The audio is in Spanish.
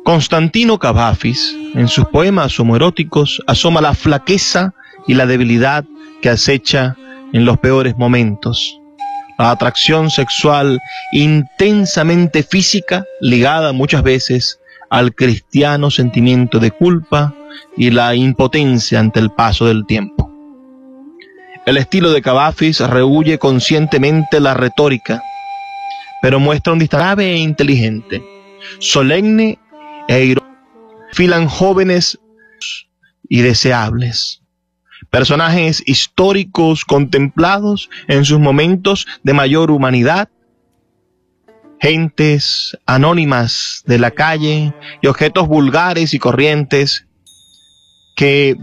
Constantino Cavafis, en sus poemas homoeróticos, asoma la flaqueza y la debilidad que acecha en los peores momentos. La atracción sexual intensamente física, ligada muchas veces al cristiano sentimiento de culpa y la impotencia ante el paso del tiempo. El estilo de Cavafis rehúye conscientemente la retórica, pero muestra un discurso grave e inteligente, solemne e irónico. Filan jóvenes y deseables, personajes históricos contemplados en sus momentos de mayor humanidad, gentes anónimas de la calle y objetos vulgares y corrientes que